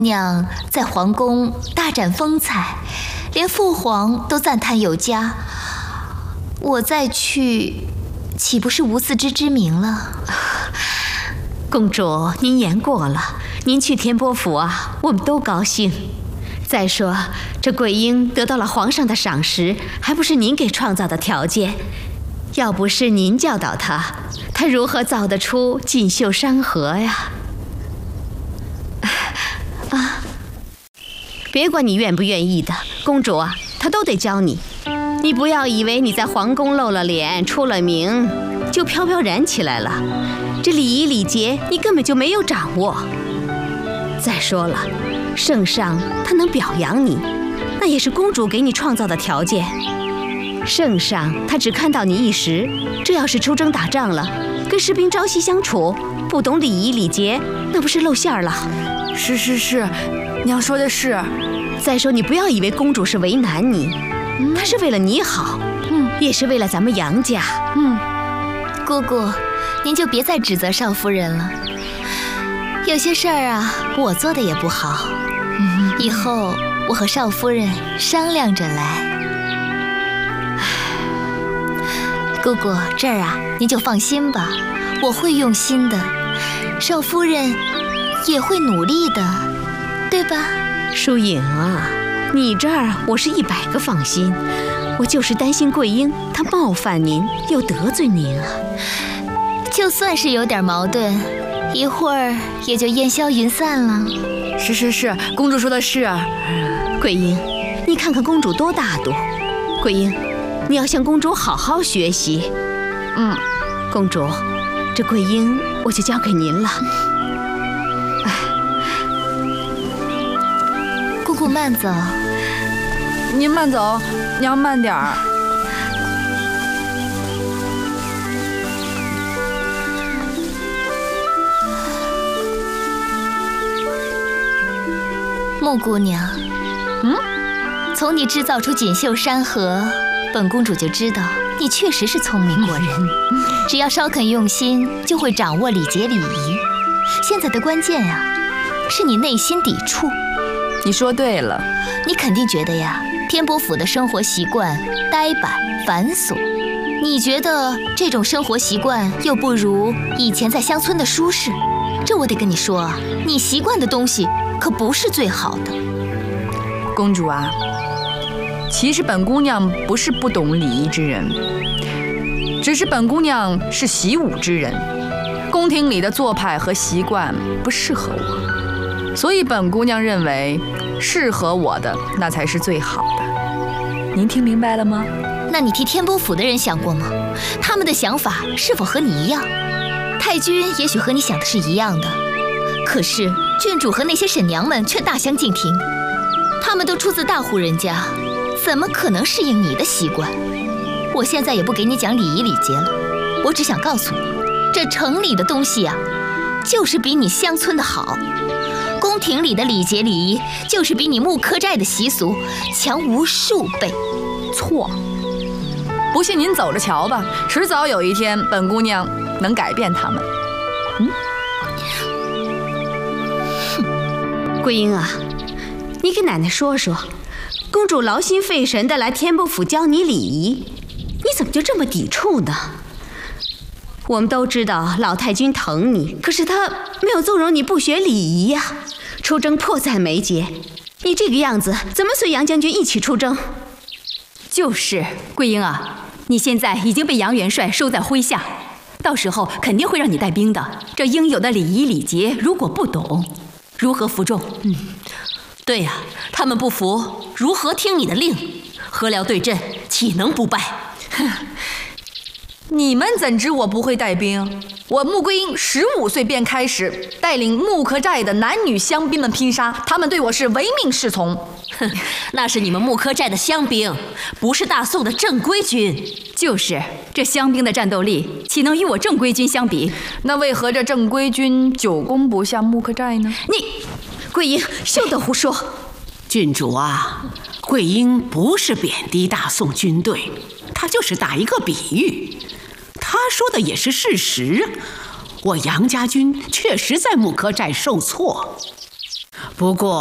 娘在皇宫大展风采，连父皇都赞叹有加。我再去，岂不是无自知之明了？ 公主，您言过了，您去天波府啊，我们都高兴。再说，这桂英得到了皇上的赏识，还不是您给创造的条件？要不是您教导她，她如何造得出锦绣山河呀？别管你愿不愿意的，公主啊，她都得教你。你不要以为你在皇宫露了脸、出了名，就飘飘然起来了。这礼仪礼节，你根本就没有掌握。再说了，圣上他能表扬你，那也是公主给你创造的条件。圣上他只看到你一时，这要是出征打仗了，跟士兵朝夕相处，不懂礼仪礼节，那不是露馅了？ 是，娘说的是。 再说，你不要以为公主是为难你，她是为了你好，也是为了咱们杨家。 姑姑，您就别再指责少夫人了。有些事儿啊，我做的也不好，以后我和少夫人商量着来。姑姑，这儿啊，您就放心吧，我会用心的，少夫人也会努力的，对吧？ 疏影啊，你这儿我是100个放心，我就是担心桂英她冒犯您又得罪您啊。 就算是有点矛盾，一会儿也就烟消云散了。 是，公主说的是。 桂英，你看看公主多大度。桂英，你要向公主好好学习。公主，这桂英我就交给您了。 姑姑慢走。 您慢走，娘慢点儿。 穆姑娘，从你制造出锦绣山河，本公主就知道你确实是聪明过人。只要稍肯用心，就会掌握礼节礼仪。现在的关键呀，是你内心抵触。 你说对了， 你肯定觉得呀，天波府的生活习惯呆板繁琐，你觉得这种生活习惯又不如以前在乡村的舒适。这我得跟你说啊，你习惯的东西可不是最好的。 公主啊，其实本姑娘不是不懂礼仪之人，只是本姑娘是习武之人，宫廷里的做派和习惯不适合我，所以本姑娘认为适合我的那才是最好的。您听明白了吗？ 那你替天波府的人想过吗？他们的想法是否和你一样？太君也许和你想的是一样的，可是郡主和那些婶娘们却大相径庭。他们都出自大户人家，怎么可能适应你的习惯？我现在也不给你讲礼仪礼节了，我只想告诉你，这城里的东西啊，就是比你乡村的好。宫廷里的礼节礼仪，就是比你木刻寨的习俗强无数倍。 错，不信您走着瞧吧，迟早有一天，本姑娘能改变他们。 桂英啊，你给奶奶说说，公主劳心费神的来天波府教你礼仪，你怎么就这么抵触呢？我们都知道老太君疼你，可是她没有纵容你不学礼仪呀。出征迫在眉睫，你这个样子怎么随杨将军一起出征？ 就是桂英啊，你现在已经被杨元帅收在麾下，到时候肯定会让你带兵的。这应有的礼仪礼节，如果不懂，如何服众？ 对呀，他们不服，如何听你的令？合辽对阵，岂能不败？ 你们怎知我不会带兵？我穆桂英15岁便开始带领木刻寨的男女乡兵们拼杀，他们对我是唯命是从。 那是你们木刻寨的乡兵，不是大宋的正规军。 就是这乡兵的战斗力，岂能与我正规军相比？ 那为何这正规军久攻不下木刻寨呢？ 你，桂英，休得胡说！ 郡主啊，桂英不是贬低大宋军队，她就是打一个比喻。她说的也是事实，我杨家军确实在木刻寨受挫。 不过